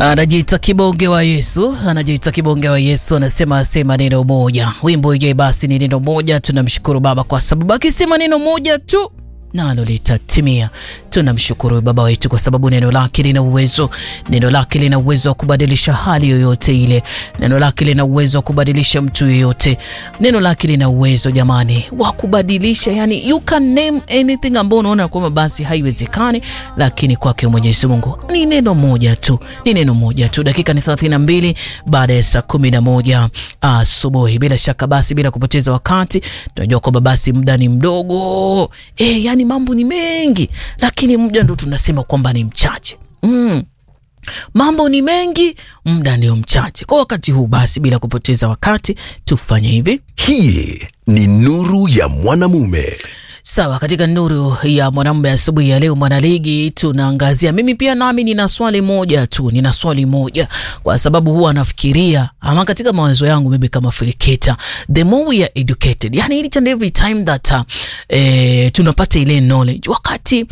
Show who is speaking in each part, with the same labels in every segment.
Speaker 1: Anajiita kibonge wa Yesu, anasema sema neno moja. Wimbo je, basi ni neno moja. Tunamshukuru Baba kwa sababu akisema neno moja tu nalo litatimia. Tunamshukuru Baba wetu kwa sababu neno lake lina uwezo. Neno lake lina uwezo wa kubadilisha hali yoyote ile. Neno lake lina uwezo wa kubadilisha mtu yoyote. Neno lake lina uwezo jamani wa kubadilisha, yani you can name anything ambao unaona kwamba basi haiwezekani, lakini kwake Mwenyezi Mungu ni neno moja tu. Ni neno moja tu. Dakika ni 32 baada ya saa 11 asubuhi. Bila shaka basi, bila kupoteza wakati, tunajua kwamba basi muda ni mdogo. Yani mambo ni mengi, lakini muda ndo tunasema kwamba ni mchache. Mambo ni mengi, muda ndio mchache. Kwa wakati huu basi, bila kupoteza wakati, tufanye hivi.
Speaker 2: Hii ni Nuru ya Mwanamume.
Speaker 1: Sawa, katika Nuru ya Mwanamume asubuhi ya leo, Mwanaligi, tunaangazia, mimi pia nami nina swali moja tu, kwa sababu huwa nafikiria ama katika mawazo yangu mimi kama Filiketa, the more we are educated, yani each and every time that tunapata ile knowledge, wakati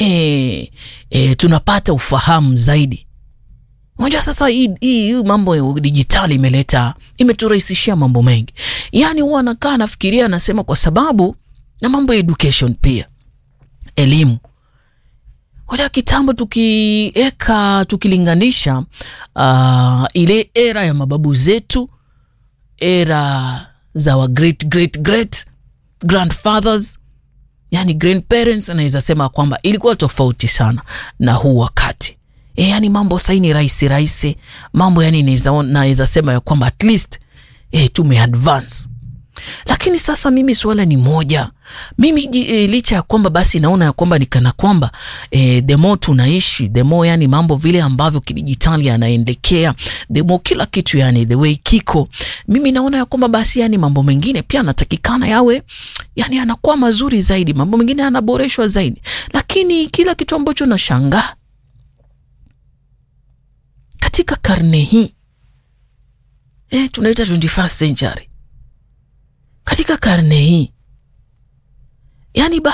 Speaker 1: tunapata ufahamu zaidi. Unajua sasa hii mambo ya dijitali imeturahisishia mambo mengi. Yani huwa nakaa nafikiria, nasema kwa sababu na mambo ya education pia, elimu. Wala kitambo tukilinganisha ile era ya mababu zetu, era za wa great grandfathers, yani grandparents, anaweza sema kwamba ilikuwa tofauti sana na huu wakati. Yani mambo sasa ni rahisi. Mambo yani naweza sema ya kwamba at least tume advance. Lakini sasa mimi swala ni moja. Mimi licha ya kwamba basi naona ya kwamba ni kana kwamba the more tunaishi, the more yani mambo vile ambavyo kidijitali yanaendekea, the more kila kitu yani the way kiko, mimi naona ya kwamba basi yani mambo mengine pia yanatakikana yawe yani yanakuwa mazuri zaidi, mambo mengine yanaboreshwa zaidi. Lakini kila kitu ambacho nashangaa katika karne hii tunaita 21st century, katika karne hii yani